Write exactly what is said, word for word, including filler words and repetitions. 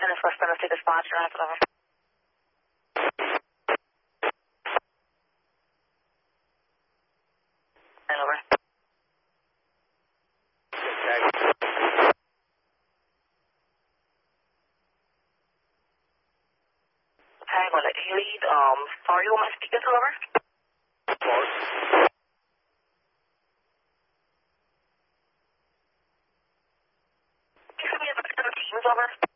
In the first minute, take a spot, you're after over. And over. Hang on, you lead, um, sorry, who am I speaking to, over? Clark. Can you give me a bit of Teams, over?